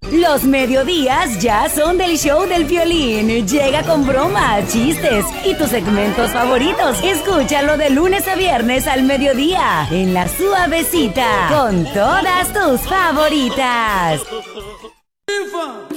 Los mediodías ya son del show del Piolín. Llega con bromas, chistes y tus segmentos favoritos. Escúchalo de lunes a viernes al mediodía en La Suavecita con todas tus favoritas.